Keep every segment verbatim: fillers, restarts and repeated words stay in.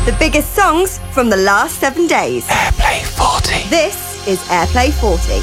The biggest songs from the last seven days. Airplay forty. This is Airplay forty.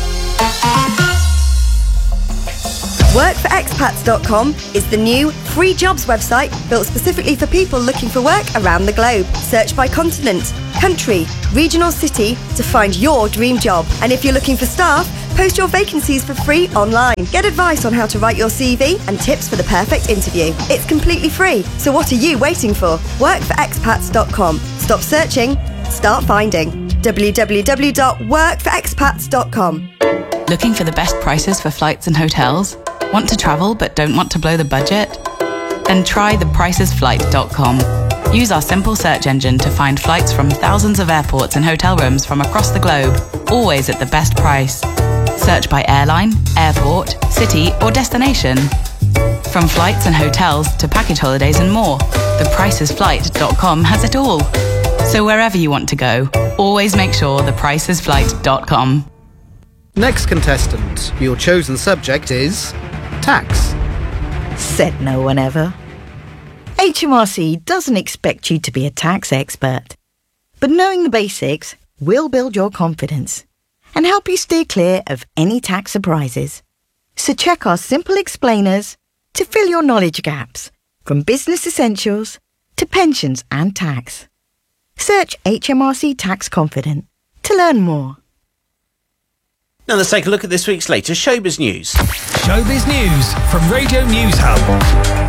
work for expats dot com is the new free jobs website built specifically for people looking for work around the globe. Search by continent, country, region or city to find your dream job. And if you're looking for staff, post your vacancies for free online. Get advice on how to write your C V and tips for the perfect interview. It's completely free, so what are you waiting for? work for expats dot com. Stop searching, start finding. w w w dot work for expats dot com. Looking for the best prices for flights and hotels? Want to travel but don't want to blow the budget? Then try the prices flight dot com. Use our simple search engine to find flights from thousands of airports and hotel rooms from across the globe, always at the best price. Search by airline, airport, city or destination. From flights and hotels to package holidays and more, the prices flight dot com has it all. So wherever you want to go, always make sure the prices flight dot com. Next contestant, your chosen subject is tax. Said no one ever. H M R C doesn't expect you to be a tax expert, but knowing the basics will build your confidence and help you steer clear of any tax surprises. So check our simple explainers to fill your knowledge gaps, from business essentials to pensions and tax. Search H M R C Tax Confident to learn more. Now let's take a look at this week's latest showbiz news. Showbiz news from Radio News Hub.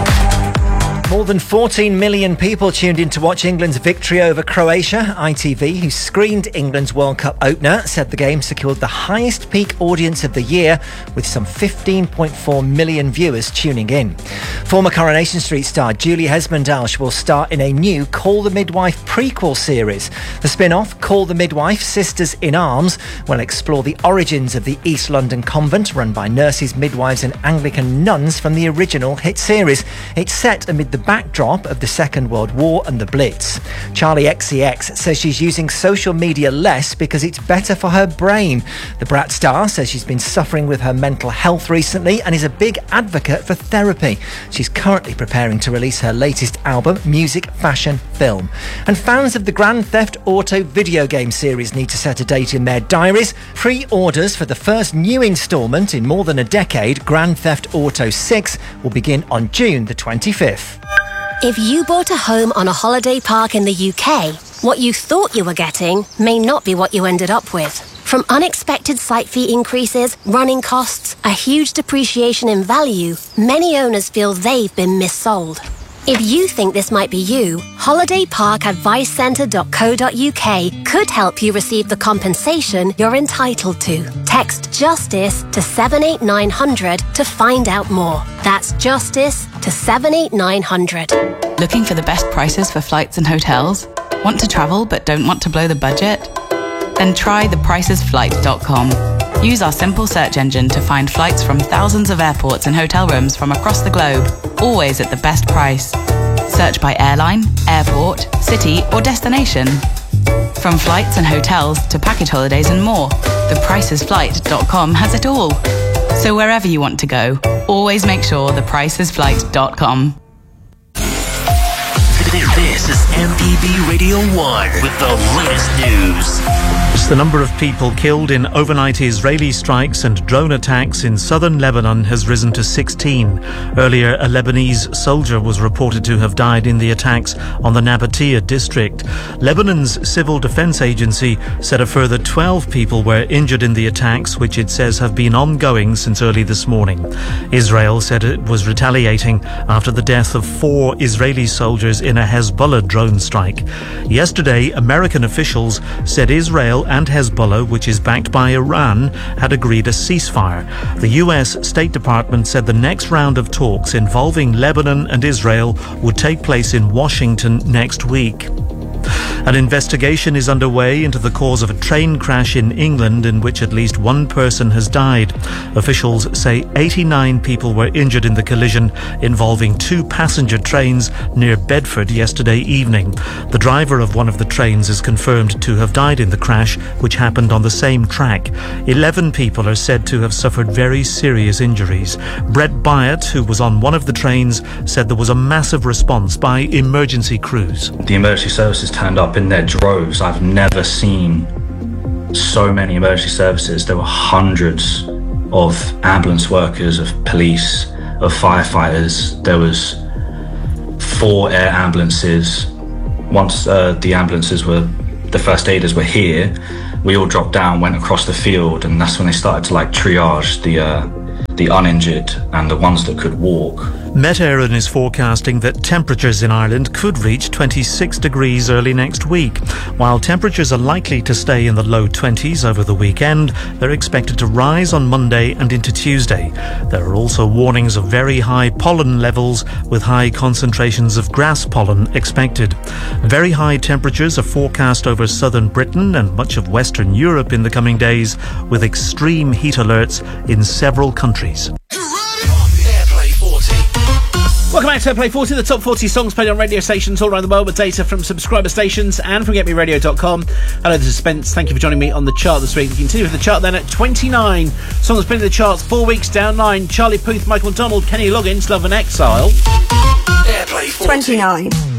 More than fourteen million people tuned in to watch England's victory over Croatia. I T V, who screened England's World Cup opener, said the game secured the highest peak audience of the year, with some fifteen point four million viewers tuning in. Former Coronation Street star Julie Hesmondhalgh will star in a new Call the Midwife prequel series. The spin-off, Call the Midwife Sisters in Arms, will explore the origins of the East London convent run by nurses, midwives and Anglican nuns from the original hit series. It's set amid the backdrop of the Second World War and the Blitz. Charlie X C X says she's using social media less because it's better for her brain. The Brat star says she's been suffering with her mental health recently and is a big advocate for therapy. She's currently preparing to release her latest album, Music, Fashion, Film. And fans of the Grand Theft Auto video game series need to set a date in their diaries. Pre-orders for the first new instalment in more than a decade, Grand Theft Auto six, will begin on June the twenty-fifth. If you bought a home on a holiday park in the U K, what you thought you were getting may not be what you ended up with. From unexpected site fee increases, running costs, a huge depreciation in value, many owners feel they've been missold. If you think this might be you, holiday park advice centre dot co dot U K could help you receive the compensation you're entitled to. Text JUSTICE to seven eight nine hundred to find out more. That's JUSTICE to seven eight nine hundred. Looking for the best prices for flights and hotels? Want to travel but don't want to blow the budget? Then try the prices flight dot com. Use our simple search engine to find flights from thousands of airports and hotel rooms from across the globe, always at the best price. Search by airline, airport, city or destination. From flights and hotels to package holidays and more, the prices flight dot com has it all. So wherever you want to go, always make sure the prices flight dot com. This is M P B Radio one with the latest news. The number of people killed in overnight Israeli strikes and drone attacks in southern Lebanon has risen to sixteen. Earlier, a Lebanese soldier was reported to have died in the attacks on the Nabatea district. Lebanon's Civil Defense Agency said a further twelve people were injured in the attacks, which it says have been ongoing since early this morning. Israel said it was retaliating after the death of four Israeli soldiers in a Hezbollah drone strike. Yesterday, American officials said Israel and Hezbollah, which is backed by Iran, had agreed a ceasefire. The U S State Department said the next round of talks involving Lebanon and Israel would take place in Washington next week. An investigation is underway into the cause of a train crash in England in which at least one person has died. Officials say eighty-nine people were injured in the collision involving two passenger trains near Bedford yesterday evening. The driver of one of the trains is confirmed to have died in the crash, which happened on the same track. Eleven people are said to have suffered very serious injuries. Brett Byatt, who was on one of the trains, said there was a massive response by emergency crews. The emergency services turned up in their droves. I've never seen so many emergency services. There were hundreds of ambulance workers, of police, of firefighters. There was four air ambulances. Once uh, the ambulances were, the first aiders were here, we all dropped down, went across the field, and that's when they started to like triage the uh, the uninjured and the ones that could walk. Met Éireann is forecasting that temperatures in Ireland could reach twenty-six degrees early next week. While temperatures are likely to stay in the low twenties over the weekend, they're expected to rise on Monday and into Tuesday. There are also warnings of very high pollen levels with high concentrations of grass pollen expected. Very high temperatures are forecast over southern Britain and much of Western Europe in the coming days, with extreme heat alerts in several countries. Welcome back to Airplay forty, the top forty songs played on radio stations all around the world with data from subscriber stations and from get me radio dot com. Hello, this is Spence. Thank you for joining me on the chart this week. We continue with the chart then at twenty-nine. Songs been in the charts four weeks down nine. Charlie Puth, Michael McDonald, Kenny Loggins, Love and Exile. Airplay forty. twenty-nine.